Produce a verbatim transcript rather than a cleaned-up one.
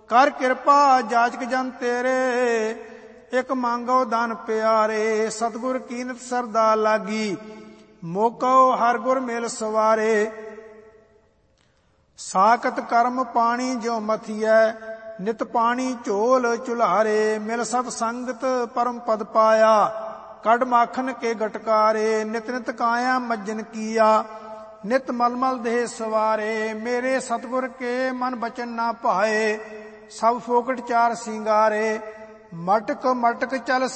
ਕਰ ਕਿਰਪਾ ਜਾਚਕ ਜਨ ਤੇਰੇ, ਇਕ ਮੰਗੋ ਦਾਨ ਪਿਆਰੇ। ਸਤਿਗੁਰ ਕੀਨਤ ਸਰਦਾ ਲਾਗੀ, ਮੋਕੋ ਹਰ ਗੁਰ ਮਿਲ ਸਵਾਰੇ। ਸਾਕਤ ਕਰਮ ਪਾਣੀ ਜਿਉ ਮਥੀਐ, ਨਿਤ ਪਾਣੀ ਝੋਲ ਚੁਲਾਰੇ। ਮਿਲ ਸਤ ਸੰਗਤ ਪਰਮ ਪਦ ਪਾਇਆ, ਕੱਢ ਮਾਖਨ ਕੇ ਗਟਕਾਰੇ। ਨਿਤ ਨਿਤ ਕਾਇਆ ਮੱਜਨ ਕੀਆ, ਨਿਤ ਮਲਮਲ ਦੇਹ ਸਵਾਰੇ। ਮੇਰੇ ਸਤਿਗੁਰ ਕੇ ਮਨ ਬਚਨ ਨਾ ਭਾਏ, ਸਭ ਫੋਕਟ ਚਾਰ ਸਿੰਗਾਰੇ। ਮਟਕ ਮਟਕ ਚਲ